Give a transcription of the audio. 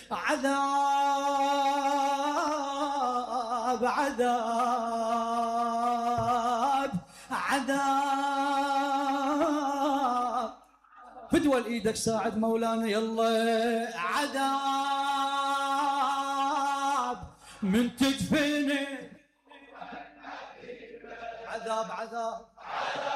عذاب عذاب عذاب، فدوى لإيدك ساعد مولانا يلا. عذاب من تدفني، عذاب عذاب